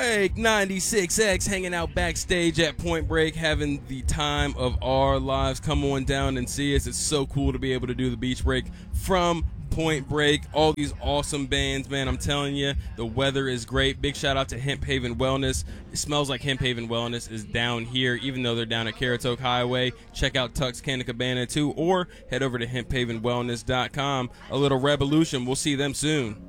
Break 96X hanging out backstage at Point Break, having the time of our lives. Come on down and see us. It's so cool to be able to do the beach break from Point Break. All these awesome bands, man. I'm telling you, the weather is great. Big shout out to Hemp Haven Wellness. It smells like Hemp Haven Wellness is down here, even though they're down at Carrots Oak Highway. Check out Tux Canna Cabana too, or head over to hemphavenwellness.com. A Little Revolution. We'll see them soon.